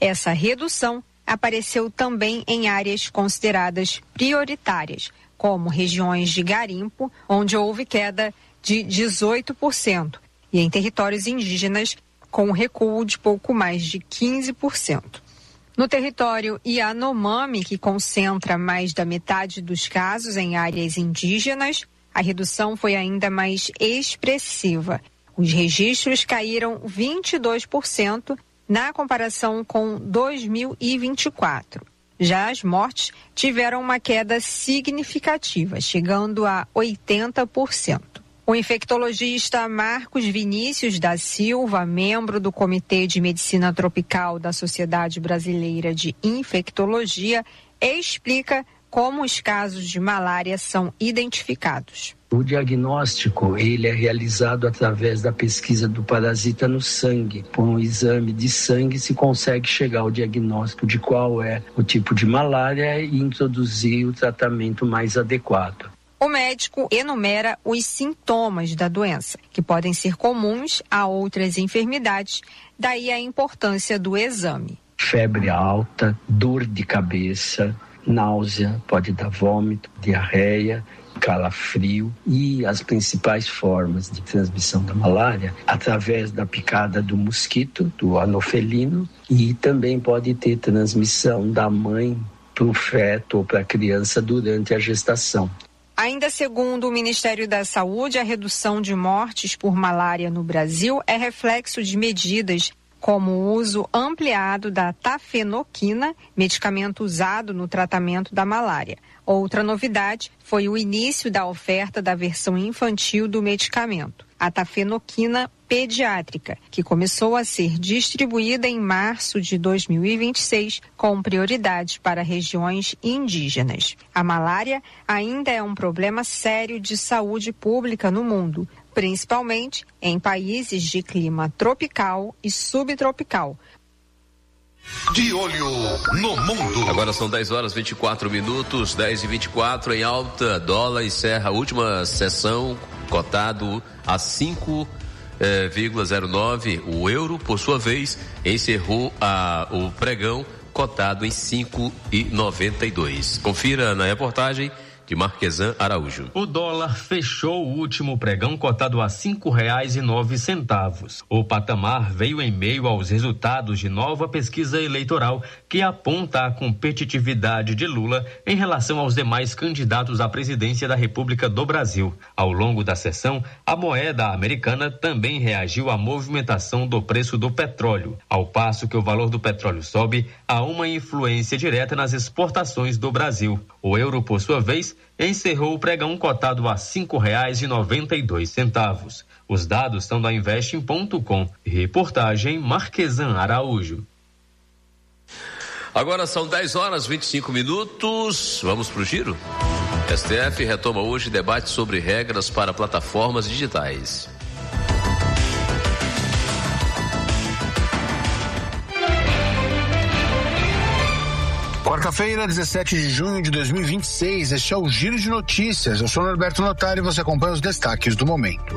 Essa redução apareceu também em áreas consideradas prioritárias, como regiões de garimpo, onde houve queda de 18%, e em territórios indígenas, com um recuo de pouco mais de 15%. No território Yanomami, que concentra mais da metade dos casos em áreas indígenas, a redução foi ainda mais expressiva. Os registros caíram 22% na comparação com 2024. Já as mortes tiveram uma queda significativa, chegando a 80%. O infectologista Marcos Vinícius da Silva, membro do Comitê de Medicina Tropical da Sociedade Brasileira de Infectologia, explica como os casos de malária são identificados. O diagnóstico, ele é realizado através da pesquisa do parasita no sangue. Com o exame de sangue se consegue chegar ao diagnóstico de qual é o tipo de malária e introduzir o tratamento mais adequado. O médico enumera os sintomas da doença, que podem ser comuns a outras enfermidades, daí a importância do exame. Febre alta, dor de cabeça, náusea, pode dar vômito, diarreia, calafrio e as principais formas de transmissão da malária através da picada do mosquito, do anofelino, e também pode ter transmissão da mãe para o feto ou para a criança durante a gestação. Ainda segundo o Ministério da Saúde, a redução de mortes por malária no Brasil é reflexo de medidas como o uso ampliado da tafenoquina, medicamento usado no tratamento da malária. Outra novidade foi o início da oferta da versão infantil do medicamento, a tafenoquina pediátrica, que começou a ser distribuída em março de 2026, com prioridade para regiões indígenas. A malária ainda é um problema sério de saúde pública no mundo, principalmente em países de clima tropical e subtropical. De olho no mundo. Agora são 10h24, 10h24 em alta. Dólar encerra a última sessão cotado a 5,09. O euro, por sua vez, encerrou o pregão cotado em 5,92. Confira na reportagem de Marquesan Araújo. O dólar fechou o último pregão cotado a R$5,09. O patamar veio em meio aos resultados de nova pesquisa eleitoral que aponta a competitividade de Lula em relação aos demais candidatos à presidência da República do Brasil. Ao longo da sessão, a moeda americana também reagiu à movimentação do preço do petróleo. Ao passo que o valor do petróleo sobe, há uma influência direta nas exportações do Brasil. O euro, por sua vez, encerrou o pregão cotado a R$5,92. Os dados são da Investing.com. Reportagem Marquesan Araújo. Agora são 10h25. Vamos pro giro? STF retoma hoje debate sobre regras para plataformas digitais. Quarta-feira, 17 de junho de 2026, este é o Giro de Notícias. Eu sou Norberto Notari e você acompanha os destaques do momento.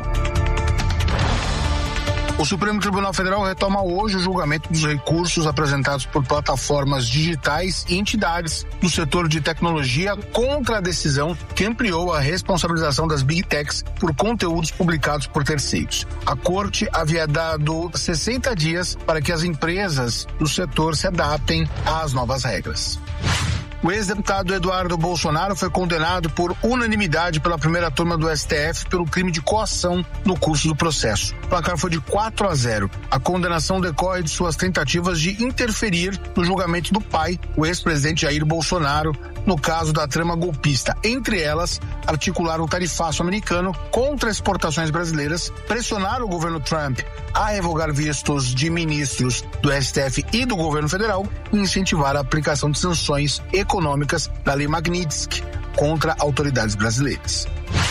O Supremo Tribunal Federal retoma hoje o julgamento dos recursos apresentados por plataformas digitais e entidades do setor de tecnologia contra a decisão que ampliou a responsabilização das Big Techs por conteúdos publicados por terceiros. A Corte havia dado 60 dias para que as empresas do setor se adaptem às novas regras. O ex-deputado Eduardo Bolsonaro foi condenado por unanimidade pela primeira turma do STF pelo crime de coação no curso do processo. O placar foi de 4-0. A condenação decorre de suas tentativas de interferir no julgamento do pai, o ex-presidente Jair Bolsonaro, no caso da trama golpista. Entre elas, articular um tarifaço americano contra exportações brasileiras, pressionar o governo Trump a revogar vistos de ministros do STF e do governo federal e incentivar a aplicação de sanções econômicas da Lei Magnitsky contra autoridades brasileiras.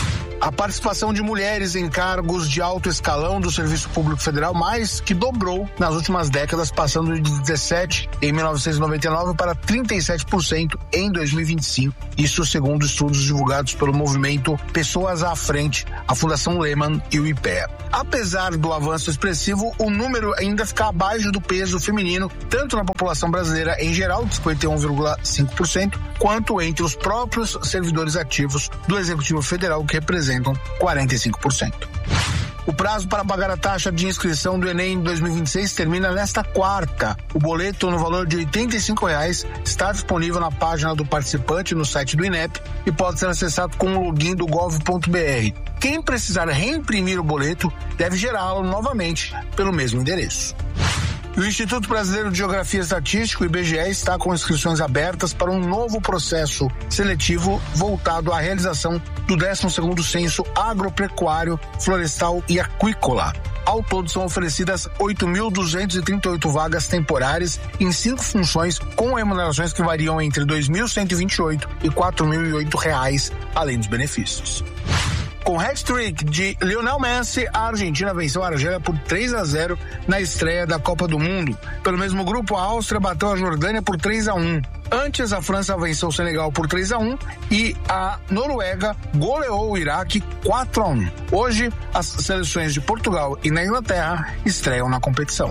A participação de mulheres em cargos de alto escalão do Serviço Público Federal mais que dobrou nas últimas décadas, passando de 17% em 1999 para 37% em 2025. Isso segundo estudos divulgados pelo movimento Pessoas à Frente, a Fundação Lehman e o IPEA. Apesar do avanço expressivo, o número ainda fica abaixo do peso feminino, tanto na população brasileira em geral, de 51,5%, quanto entre os próprios servidores ativos do Executivo Federal, que representam 45%. O prazo para pagar a taxa de inscrição do Enem 2026 termina nesta quarta. O boleto, no valor de R$ 85,00, está disponível na página do participante no site do INEP e pode ser acessado com o login do gov.br. Quem precisar reimprimir o boleto deve gerá-lo novamente pelo mesmo endereço. O Instituto Brasileiro de Geografia e Estatística, o IBGE, está com inscrições abertas para um novo processo seletivo voltado à realização do 12º Censo Agropecuário, Florestal e Aquícola. Ao todo, são oferecidas 8.238 vagas temporárias em 5 funções, com remunerações que variam entre R$ 2.128 e R$ 4.008, além dos benefícios. Com hat-trick de Lionel Messi, a Argentina venceu a Argélia por 3-0 na estreia da Copa do Mundo. Pelo mesmo grupo, a Áustria bateu a Jordânia por 3-1. Antes, a França venceu o Senegal por 3-1 e a Noruega goleou o Iraque 4-1. Hoje, as seleções de Portugal e na Inglaterra estreiam na competição.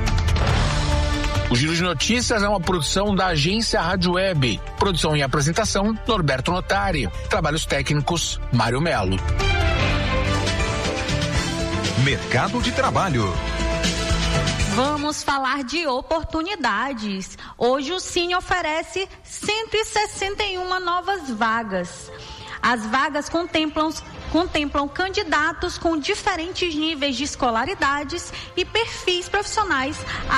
O Giro de Notícias é uma produção da agência Rádio Web. Produção e apresentação, Norberto Notari. Trabalhos técnicos, Mário Melo. Mercado de trabalho. Vamos falar de oportunidades. Hoje o Cine oferece 161 novas vagas. As vagas contemplam candidatos com diferentes níveis de escolaridades e perfis profissionais,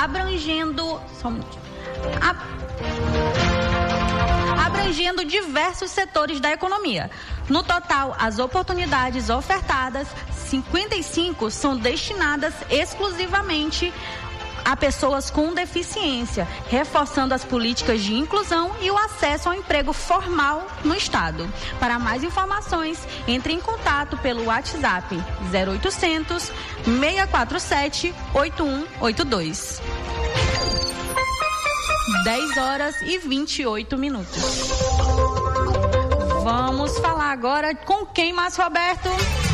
abrangendo diversos setores da economia. No total, as oportunidades ofertadas, 55 são destinadas exclusivamente a pessoas com deficiência, reforçando as políticas de inclusão e o acesso ao emprego formal no Estado. Para mais informações, entre em contato pelo WhatsApp 0800 647 8182. 10h28. Vamos falar agora com quem, Márcio Roberto?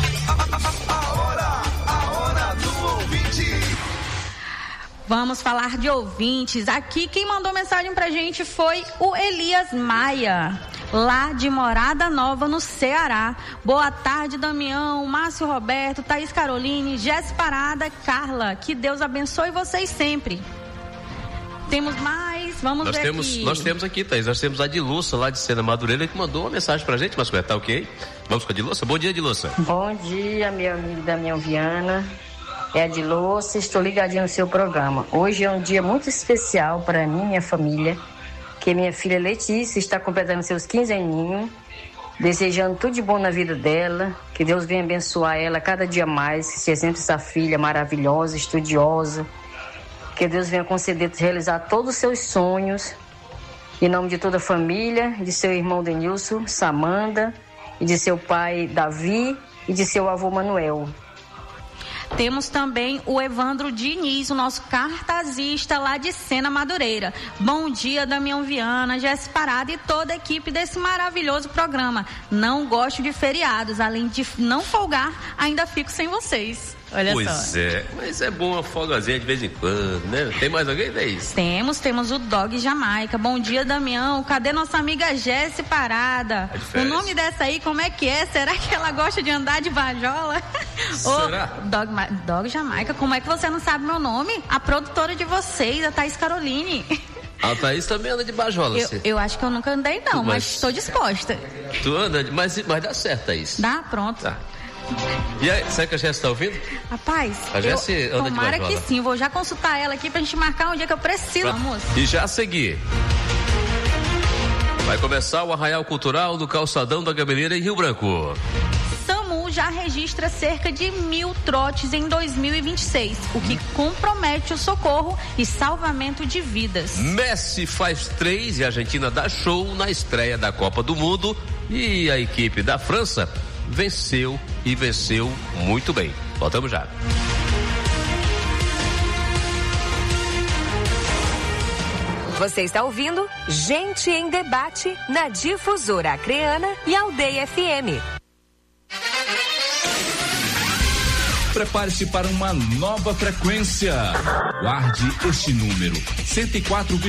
A hora do ouvinte. Vamos falar de ouvintes. Aqui quem mandou mensagem pra gente foi o Elias Maia, lá de Morada Nova, no Ceará. Boa tarde, Damião, Márcio Roberto, Thaís Caroline, Jéssica Parada, Carla. Que Deus abençoe vocês sempre. Temos mais, vamos ver aqui. Nós temos aqui, Thaís, nós temos a Diluça, lá de Sena Madureira, que mandou uma mensagem pra gente, mas tá ok? Vamos com a Diluça? Bom dia, Diluça. Bom dia, meu amigo Damião Viana. É a Diluça, estou ligadinho no seu programa. Hoje é um dia muito especial para mim e minha família, que minha filha Letícia está completando seus 15 aninhos, desejando tudo de bom na vida dela, que Deus venha abençoar ela cada dia mais, que seja sempre essa filha maravilhosa, estudiosa, que Deus venha conceder realizar todos os seus sonhos, em nome de toda a família, de seu irmão Denilson, Samanda, e de seu pai Davi e de seu avô Manuel. Temos também o Evandro Diniz, o nosso cartazista lá de Sena Madureira. Bom dia, Damião Viana, Jéssica Parada e toda a equipe desse maravilhoso programa. Não gosto de feriados, além de não folgar, ainda fico sem vocês. Olha pois só. Pois é, mas é bom uma folgazinha de vez em quando, né? Tem mais alguém, Thaís? Temos o Dog Jamaica. Bom dia, Damião. Cadê nossa amiga Jéssica Parada? O nome dessa aí, como é que é? Será que ela gosta de andar de bajola? Será? Dog Jamaica, como é que você não sabe meu nome? A produtora de vocês, a Thaís Caroline. A Thaís também anda de bajola. Eu acho que eu nunca andei não, mas estou disposta. Tu anda, mas dá certo, Thaís. Dá, pronto. Tá. E aí, será que a Jéssica tá ouvindo? Rapaz, a Jéssica anda tomara de bajola. que sim, vou já consultar ela aqui pra gente marcar um dia que eu preciso, moço. E já a seguir, vai começar o Arraial Cultural do Calçadão da Gameleira em Rio Branco. SAMU já registra cerca de 1.000 trotes em 2026, o que compromete o socorro e salvamento de vidas. Messi faz 3 e a Argentina dá show na estreia da Copa do Mundo e a equipe da França venceu e venceu muito bem. Voltamos já. Você está ouvindo Gente em Debate na Difusora Acreana e Aldeia FM. Prepare-se para uma nova frequência. Guarde este número: 104,9.